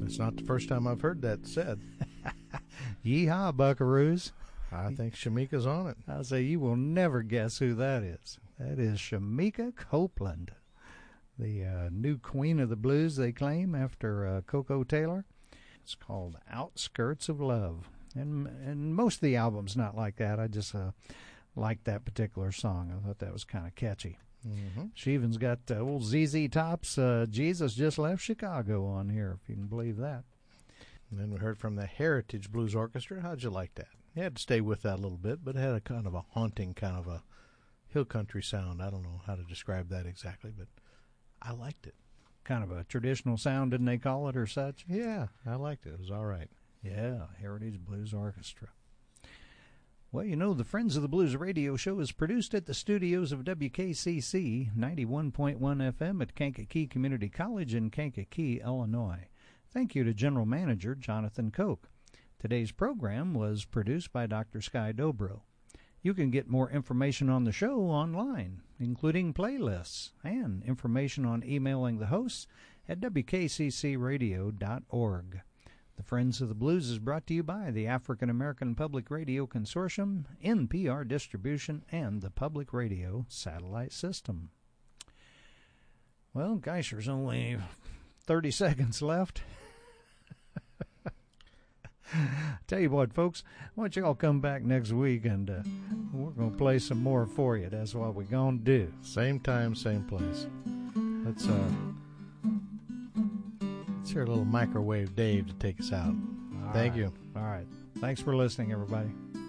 It's not the first time I've heard that said. Yeehaw, buckaroos. I think Shamika's on it. I'll say you will never guess who that is. That is Shamika Copeland, the new queen of the blues, they claim, after Coco Taylor. It's called Outskirts of Love. And most of the album's not like that. I just liked that particular song. I thought that was kind of catchy. Mm-hmm. She even's got old ZZ Top's Jesus Just Left Chicago on here, if you can believe that. And then we heard from the Heritage Blues Orchestra. How'd you like that? You had to stay with that a little bit, but it had a kind of a haunting, kind of a hill country sound. I don't know how to describe that exactly, but I liked it. Kind of a traditional sound, didn't they call it, or such? Yeah, I liked it. It was all right. Yeah, Heritage Blues Orchestra. Well, you know, the Friends of the Blues radio show is produced at the studios of WKCC 91.1 FM at Kankakee Community College in Kankakee, Illinois. Thank you to General Manager Jonathan Koch. Today's program was produced by Dr. Sky Dobro. You can get more information on the show online, including playlists and information on emailing the hosts at wkccradio.org. The Friends of the Blues is brought to you by the African American Public Radio Consortium, NPR Distribution, and the Public Radio Satellite System. Well, gosh, there's only 30 seconds left. Tell you what, folks, why don't you all come back next week and we're going to play some more for you. That's what we're going to do. Same time, same place. Let's hear a little microwave Dave to take us out. Thank you. All right. Thanks for listening, everybody.